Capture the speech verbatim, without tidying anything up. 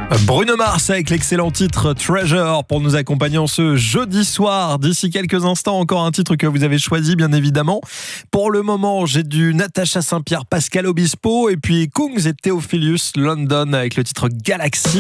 Bruno Mars avec l'excellent titre Treasure pour nous accompagner en ce jeudi soir. D'ici quelques instants, encore un titre que vous avez choisi, bien évidemment. Pour le moment, j'ai du Natacha Saint-Pierre, Pascal Obispo et puis Kungs et Theophilus London avec le titre Galaxy.